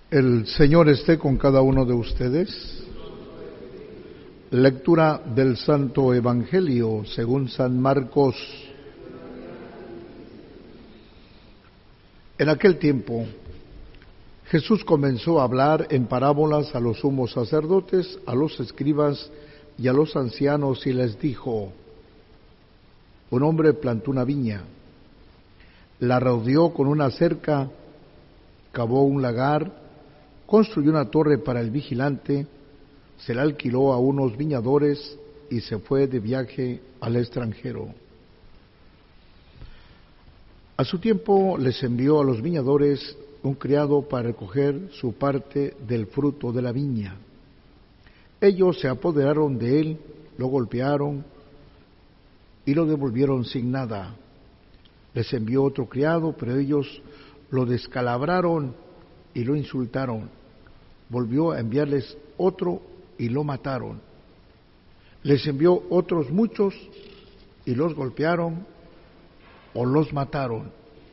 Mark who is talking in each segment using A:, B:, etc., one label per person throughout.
A: El Señor esté con cada uno de ustedes. Lectura del Santo Evangelio según San Marcos. En aquel tiempo, Jesús comenzó a hablar en parábolas a los sumos sacerdotes, a los escribas y a los ancianos, y les dijo: un hombre plantó una viña, la rodeó con una cerca, cavó un lagar, construyó una torre para el vigilante, se la alquiló a unos viñadores y se fue de viaje al extranjero. A su tiempo les envió a los viñadores un criado para recoger su parte del fruto de la viña. Ellos se apoderaron de él, lo golpearon y lo devolvieron sin nada. Les envió otro criado, pero ellos lo descalabraron y lo insultaron. Volvió a enviarles otro y lo mataron. Les envió otros muchos y los golpearon o los mataron.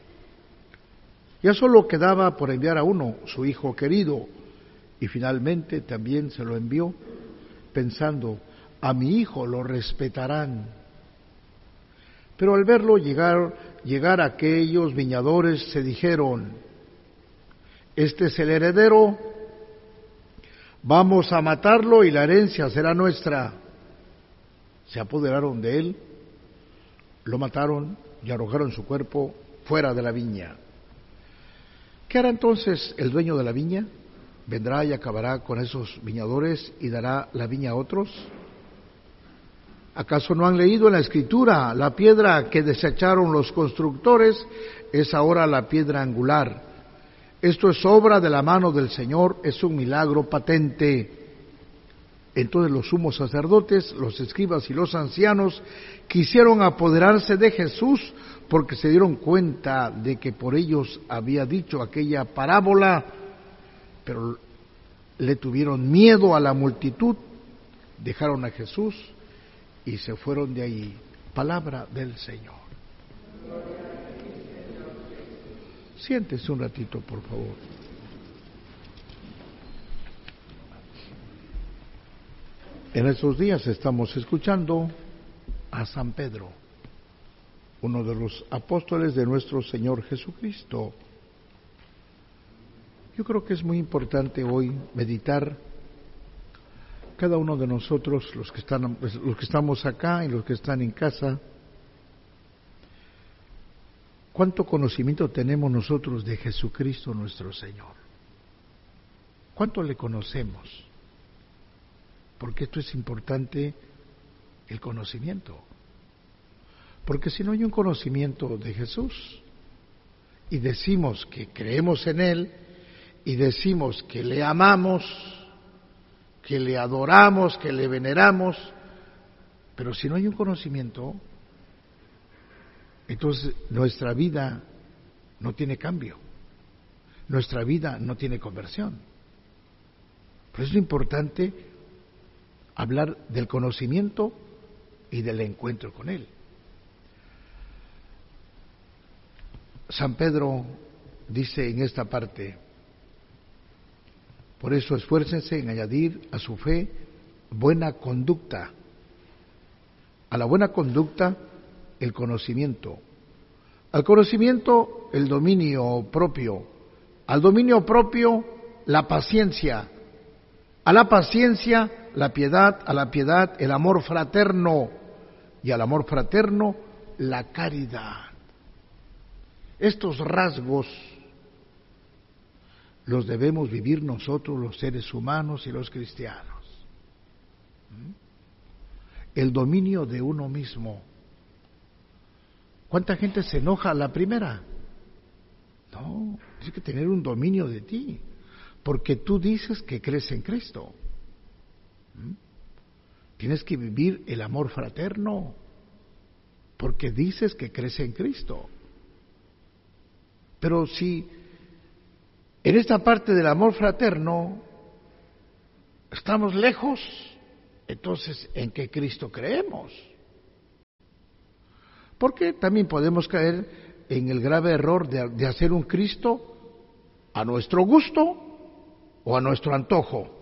A: Ya solo quedaba por enviar a uno, su hijo querido, y finalmente también se lo envió, pensando: a mi hijo lo respetarán. Pero al verlo llegar aquellos viñadores, se dijeron: este es el heredero, vamos a matarlo y la herencia será nuestra. Se apoderaron de él, lo mataron y arrojaron su cuerpo fuera de la viña. ¿Qué hará entonces el dueño de la viña? ¿Vendrá y acabará con esos viñadores y dará la viña a otros? ¿Acaso no han leído en la Escritura: la piedra que desecharon los constructores es ahora la piedra angular? Esto es obra de la mano del Señor, es un milagro patente. Entonces los sumos sacerdotes, los escribas y los ancianos quisieron apoderarse de Jesús, porque se dieron cuenta de que por ellos había dicho aquella parábola, pero le tuvieron miedo a la multitud, dejaron a Jesús y se fueron de ahí. Palabra del Señor. Siéntese un ratito, por favor. En estos días estamos escuchando a San Pedro, uno de los apóstoles de nuestro Señor Jesucristo. Yo creo que es muy importante hoy meditar, cada uno de nosotros, los que estamos acá y los que están en casa, ¿cuánto conocimiento tenemos nosotros de Jesucristo nuestro Señor? ¿Cuánto le conocemos? Porque esto es importante, el conocimiento. Porque si no hay un conocimiento de Jesús y decimos que creemos en Él y decimos que le amamos, que le adoramos, que le veneramos, pero si no hay un conocimiento, entonces nuestra vida no tiene cambio, nuestra vida no tiene conversión. Por eso es importante hablar del conocimiento y del encuentro con Él. San Pedro dice en esta parte: por eso esfuércense en añadir a su fe buena conducta, a la buena conducta el conocimiento, al conocimiento el dominio propio, al dominio propio la paciencia, a la paciencia la piedad, a la piedad el amor fraterno y al amor fraterno la caridad. Estos rasgos los debemos vivir nosotros los seres humanos y los cristianos. El dominio de uno mismo. ¿Cuánta gente se enoja a la primera? No, tienes que tener un dominio de ti, porque tú dices que crees en Cristo. Tienes que vivir el amor fraterno, porque dices que crees en Cristo. Pero si en esta parte del amor fraterno estamos lejos, entonces ¿en qué Cristo creemos? Porque también podemos caer en el grave error de hacer un Cristo a nuestro gusto o a nuestro antojo.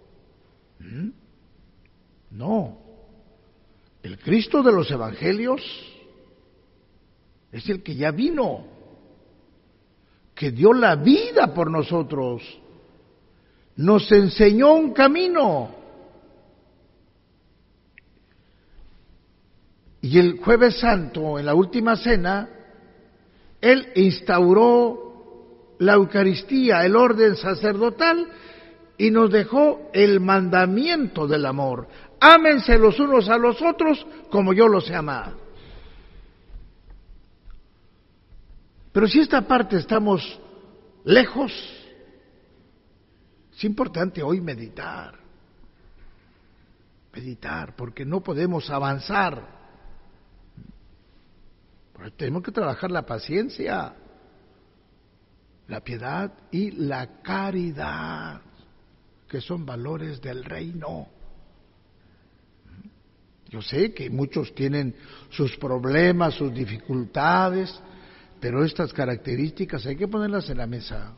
A: No. El Cristo de los Evangelios es el que ya vino, que dio la vida por nosotros, nos enseñó un camino. Y el Jueves Santo, en la última cena, Él instauró la Eucaristía, el orden sacerdotal, y nos dejó el mandamiento del amor. Ámense los unos a los otros como yo los he amado. Pero si esta parte estamos lejos, es importante hoy meditar, porque no podemos avanzar. Porque tenemos que trabajar la paciencia, la piedad y la caridad, que son valores del reino. Yo sé que muchos tienen sus problemas, sus dificultades, pero estas características hay que ponerlas en la mesa.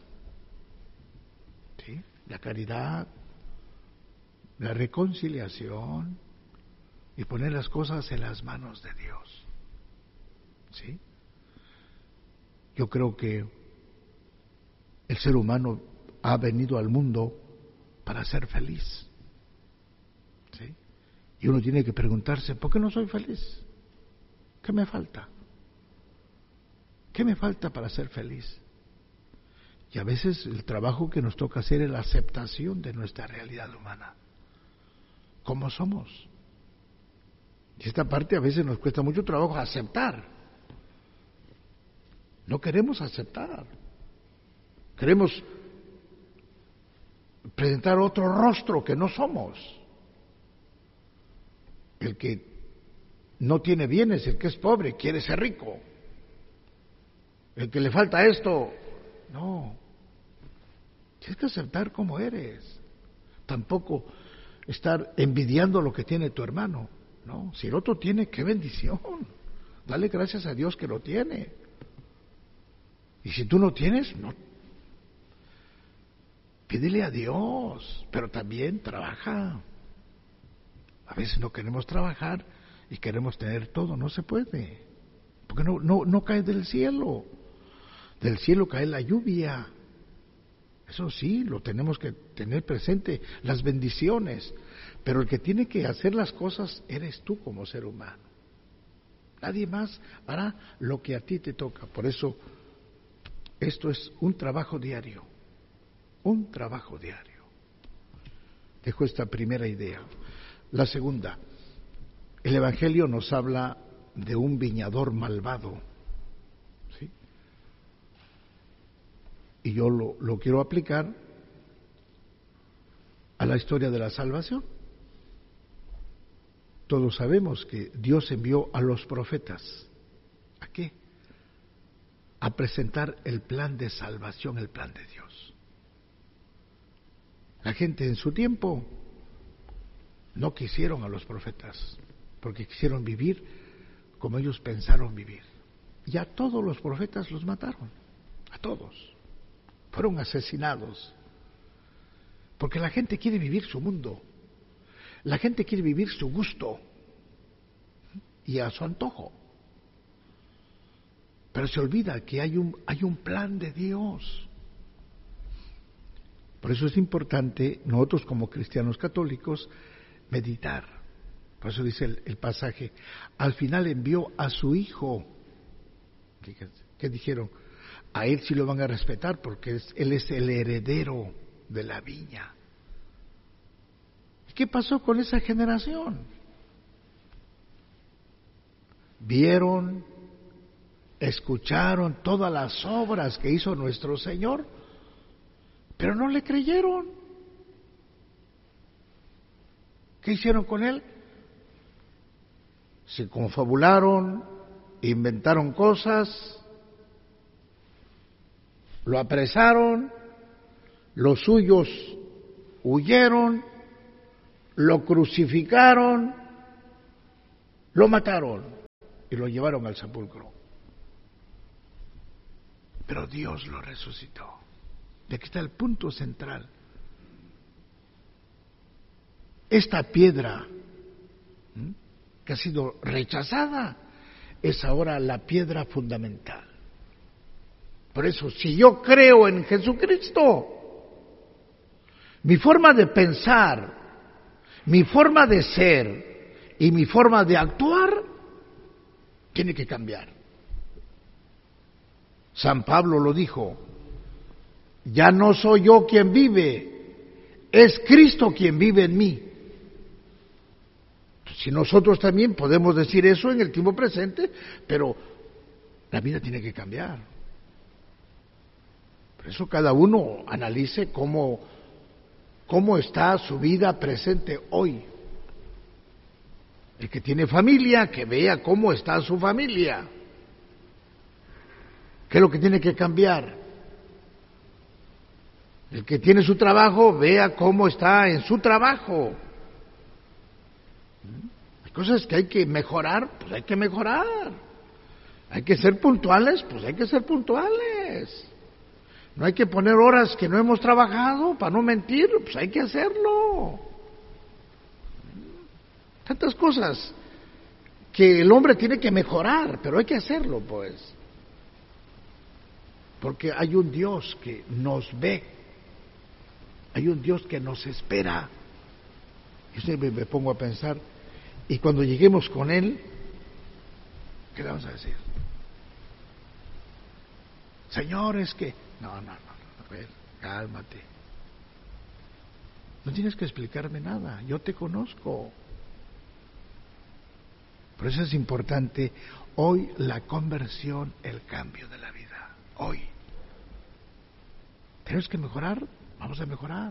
A: ¿Sí? La caridad, la reconciliación y poner las cosas en las manos de Dios. ¿Sí? Yo creo que el ser humano ha venido al mundo para ser feliz. ¿Sí? Y uno tiene que preguntarse, ¿por qué no soy feliz? ¿Qué me falta? ¿Qué me falta para ser feliz? Y a veces el trabajo que nos toca hacer es la aceptación de nuestra realidad humana, como somos. Y esta parte a veces nos cuesta mucho trabajo aceptar. No queremos aceptar. Queremos presentar otro rostro que no somos. El que no tiene bienes, el que es pobre, quiere ser rico. El que le falta esto, no. Tienes que aceptar como eres. Tampoco estar envidiando lo que tiene tu hermano. No, si el otro tiene, qué bendición. Dale gracias a Dios que lo tiene. Y si tú no tienes, no. Pídele a Dios, pero también trabaja. A veces no queremos trabajar y queremos tener todo, no se puede. Porque no cae del cielo. Del cielo cae la lluvia. Eso sí, lo tenemos que tener presente, las bendiciones. Pero el que tiene que hacer las cosas eres tú como ser humano. Nadie más hará lo que a ti te toca. Por eso, esto es un trabajo diario. Un trabajo diario. Dejo esta primera idea. La segunda, el Evangelio nos habla de un viñador malvado. ¿Sí? Y yo lo quiero aplicar a la historia de la salvación. Todos sabemos que Dios envió a los profetas. ¿A qué? A presentar el plan de salvación, el plan de Dios. La gente en su tiempo no quisieron a los profetas, porque quisieron vivir como ellos pensaron vivir. Y a todos los profetas los mataron, a todos. Fueron asesinados. Porque la gente quiere vivir su mundo. La gente quiere vivir su gusto y a su antojo. Pero se olvida que hay un plan de Dios. Por eso es importante nosotros como cristianos católicos meditar. Por eso dice el pasaje, al final envió a su hijo. ¿Qué dijeron? A él sí lo van a respetar porque él es el heredero de la viña. ¿Qué pasó con esa generación? Vieron, escucharon todas las obras que hizo nuestro Señor, pero no le creyeron. ¿Qué hicieron con él? Se confabularon, inventaron cosas, lo apresaron, los suyos huyeron, lo crucificaron, lo mataron y lo llevaron al sepulcro. Pero Dios lo resucitó. Y aquí está el punto central. esta piedra que ha sido rechazada es ahora la piedra fundamental. Por eso, si yo creo en Jesucristo, mi forma de pensar, mi forma de ser y mi forma de actuar tiene que cambiar. San Pablo lo dijo: ya no soy yo quien vive, es Cristo quien vive en mí. Si nosotros también podemos decir eso en el tiempo presente, pero la vida tiene que cambiar. Por eso cada uno analice cómo está su vida presente hoy. El que tiene familia, que vea cómo está su familia. ¿Qué es lo que tiene que cambiar? El que tiene su trabajo, vea cómo está en su trabajo. Hay cosas que hay que mejorar, pues hay que mejorar. Hay que ser puntuales, pues hay que ser puntuales. No hay que poner horas que no hemos trabajado para no mentir, pues hay que hacerlo. Tantas cosas que el hombre tiene que mejorar, pero hay que hacerlo, pues. Porque hay un Dios que nos ve, hay un Dios que nos espera. Yo siempre me pongo a pensar, y cuando lleguemos con Él, ¿qué le vamos a decir? Señor, es que... No, a ver, cálmate. No tienes que explicarme nada, yo te conozco. Por eso es importante hoy la conversión, el cambio de la vida. Hoy. ¿Tenemos que mejorar? Vamos a mejorar.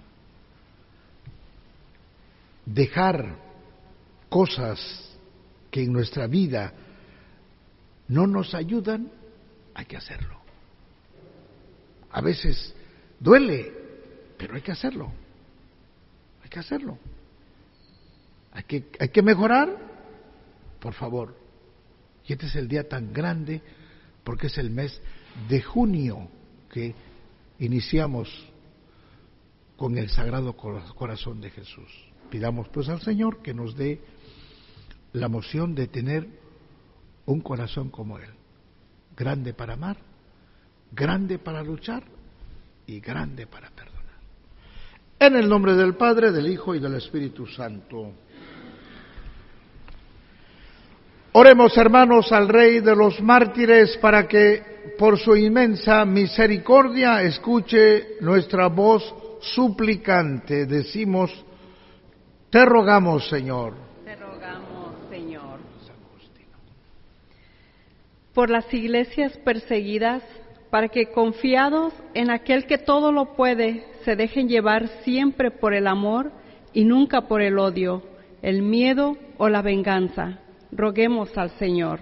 A: Dejar cosas que en nuestra vida no nos ayudan, hay que hacerlo. A veces duele, pero hay que hacerlo. Hay que hacerlo. Hay que mejorar, por favor. Y este es el día tan grande porque es el mes de junio que iniciamos con el Sagrado Corazón de Jesús. Pidamos pues al Señor que nos dé la moción de tener un corazón como Él, grande para amar, grande para luchar y grande para perdonar. En el nombre del Padre, del Hijo y del Espíritu Santo. Oremos, hermanos, al Rey de los mártires para que por su inmensa misericordia escuche nuestra voz suplicante. Decimos: te rogamos, Señor.
B: Te rogamos, Señor. Por las iglesias perseguidas, para que confiados en aquel que todo lo puede, se dejen llevar siempre por el amor y nunca por el odio, el miedo o la venganza. Roguemos al Señor.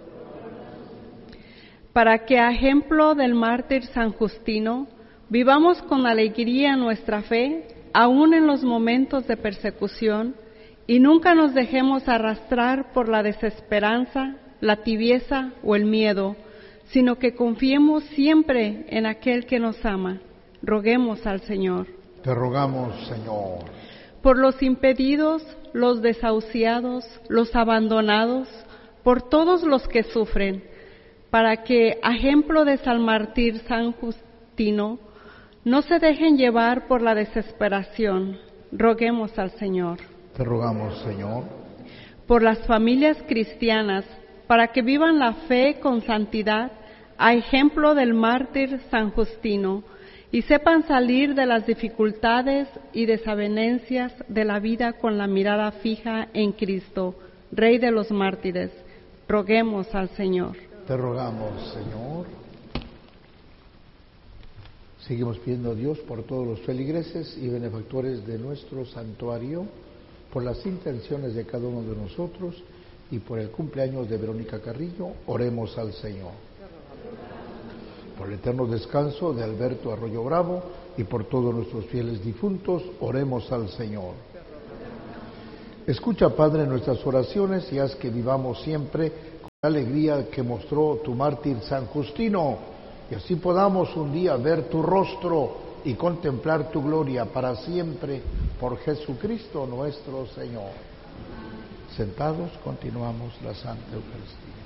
B: Para que, a ejemplo del mártir San Justino, vivamos con alegría nuestra fe, aún en los momentos de persecución, y nunca nos dejemos arrastrar por la desesperanza, la tibieza o el miedo, sino que confiemos siempre en aquel que nos ama. Roguemos al Señor.
A: Te rogamos, Señor.
B: Por los impedidos, los desahuciados, los abandonados, por todos los que sufren, para que, a ejemplo de San Mártir San Justino, no se dejen llevar por la desesperación. Roguemos al Señor.
A: Te rogamos, Señor.
B: Por las familias cristianas, para que vivan la fe con santidad, a ejemplo del mártir San Justino, y sepan salir de las dificultades y desavenencias de la vida con la mirada fija en Cristo, Rey de los mártires. Roguemos al Señor.
A: Te rogamos, Señor. Seguimos pidiendo a Dios por todos los feligreses y benefactores de nuestro santuario, por las intenciones de cada uno de nosotros y por el cumpleaños de Verónica Carrillo. Oremos al Señor. Por el eterno descanso de Alberto Arroyo Bravo y por todos nuestros fieles difuntos, oremos al Señor. Escucha, Padre, nuestras oraciones y haz que vivamos siempre con la alegría que mostró tu mártir San Justino, y así podamos un día ver tu rostro y contemplar tu gloria para siempre. por Jesucristo nuestro Señor. Sentados, continuamos la Santa Eucaristía.